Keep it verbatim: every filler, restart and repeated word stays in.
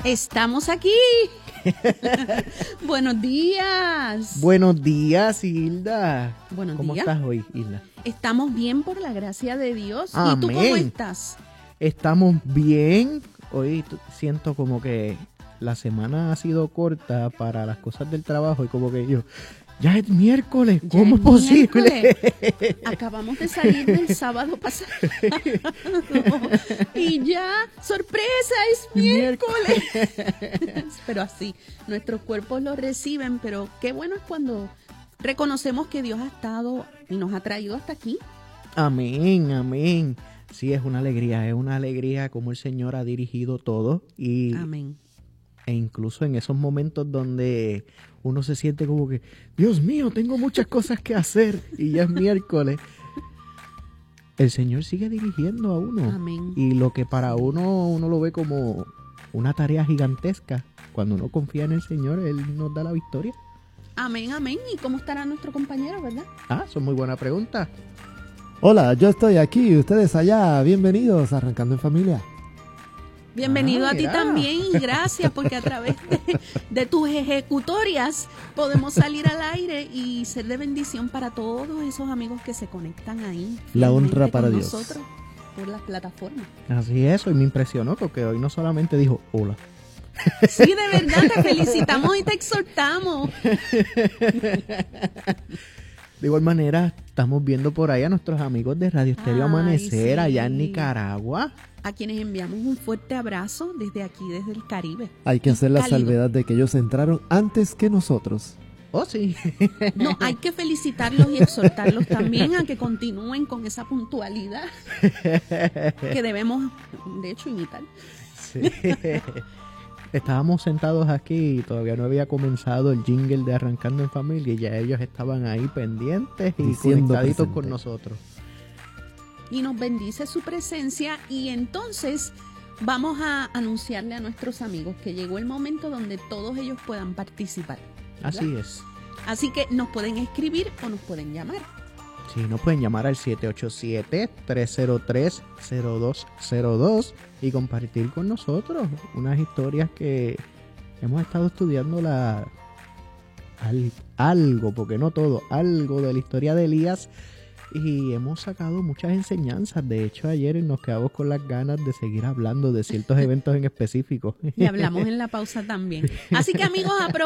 Estamos aquí. Buenos días. Buenos días, Hilda. Buenos ¿Cómo días. estás hoy, Hilda? Estamos bien por la gracia de Dios. Amén. ¿Y tú cómo estás? Estamos bien. Hoy t- siento como que la semana ha sido corta para las cosas del trabajo y como que yo, ya es miércoles, Ya ¿cómo es es posible? miércoles. Acabamos de salir del sábado pasado. Y ya, sorpresa, es miércoles. Pero así, nuestros cuerpos lo reciben, pero qué bueno es cuando reconocemos que Dios ha estado y nos ha traído hasta aquí. Amén, amén. Sí, es una alegría, es una alegría como el Señor ha dirigido todo y Amén. e incluso en esos momentos donde uno se siente como que, Dios mío, tengo muchas cosas que hacer y ya es miércoles. El Señor sigue dirigiendo a uno. Amén. Y lo que para uno, uno lo ve como una tarea gigantesca, cuando uno confía en el Señor, Él nos da la victoria. Amén, amén. ¿Y cómo estará nuestro compañero, verdad? Ah, son muy buena pregunta. Hola, yo estoy aquí, ustedes allá, bienvenidos a Arrancando en Familia. Bienvenido Ah, a ti mira. también y gracias porque a través de, de tus ejecutorias podemos salir al aire y ser de bendición para todos esos amigos que se conectan ahí. La honra fielmente para con Dios. Nosotros por las plataformas. Así es, hoy me impresionó porque hoy no solamente dijo hola. Sí, de verdad, te felicitamos y te exhortamos. De igual manera, estamos viendo por ahí a nuestros amigos de Radio Estéreo Ay, Amanecer sí. allá en Nicaragua. A quienes enviamos un fuerte abrazo desde aquí, desde el Caribe. Hay que hacer la Cálido. salvedad de que ellos entraron antes que nosotros. Oh, sí. No, hay que felicitarlos y exhortarlos también a que continúen con esa puntualidad que debemos, de hecho, imitar. Sí. Estábamos sentados aquí y todavía no había comenzado el jingle de Arrancando en Familia y ya ellos estaban ahí pendientes y Diciendo conectaditos presente. con nosotros. Y nos bendice su presencia y entonces vamos a anunciarle a nuestros amigos que llegó el momento donde todos ellos puedan participar. ¿verdad? Así es. Así que nos pueden escribir o nos pueden llamar. Sí, nos pueden llamar al siete ocho siete, tres cero tres, cero dos cero dos y compartir con nosotros unas historias que hemos estado estudiando la al- algo, porque no todo, algo de la historia de Elías y hemos sacado muchas enseñanzas. De hecho, ayer nos quedamos con las ganas de seguir hablando de ciertos eventos en específico. Y hablamos en la pausa también. Así que amigos,